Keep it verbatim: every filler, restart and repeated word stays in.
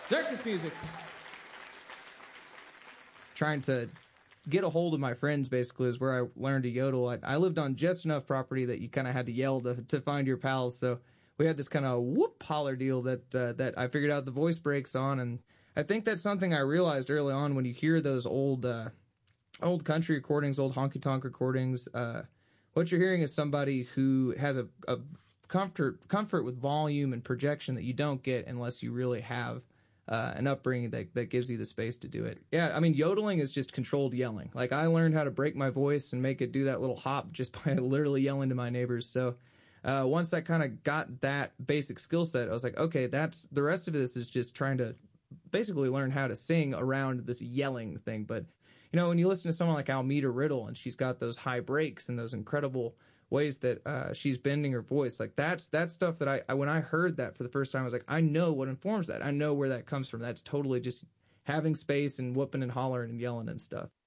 Circus music. Trying to get a hold of my friends, basically, is where I learned to yodel. I, I lived on just enough property that you kind of had to yell to, to find your pals, so we had this kind of whoop holler deal that uh, that I figured out the voice breaks on, and I think that's something I realized early on when you hear those old uh, old country recordings, old honky-tonk recordings. Uh, what you're hearing is somebody who has a, a comfort comfort with volume and projection that you don't get unless you really have uh, an upbringing that, that gives you the space to do it. Yeah, I mean, yodeling is just controlled yelling. Like, I learned how to break my voice and make it do that little hop just by literally yelling to my neighbors, so... Uh, once I kind of got that basic skill set, I was like, okay, that's the rest of this is just trying to basically learn how to sing around this yelling thing. But, you know, when you listen to someone like Almeda Riddle and she's got those high breaks and those incredible ways that uh, she's bending her voice, like that's that's stuff that I, I, when I heard that for the first time, I was like, I know what informs that. I know where that comes from. That's totally just having space and whooping and hollering and yelling and stuff.